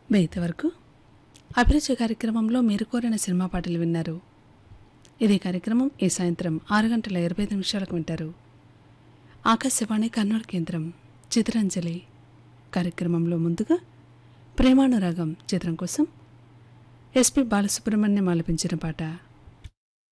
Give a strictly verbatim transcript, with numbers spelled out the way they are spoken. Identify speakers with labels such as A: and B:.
A: బయట వరకు అభిరుచి కార్యక్రమంలో మీరు కోరిన సినిమా పాటలు విన్నారు. ఇది కార్యక్రమం ఈ సాయంత్రం ఆరు గంటల ఇరవై ఐదు నిమిషాలకు వింటారు. ఆకాశవాణి కర్నూలు కేంద్రం చిత్రాంజలి కార్యక్రమంలో ముందుగా ప్రేమానురాగం చిత్రం కోసం ఎస్పి బాలసుబ్రహ్మణ్యం ఆలపించిన పాట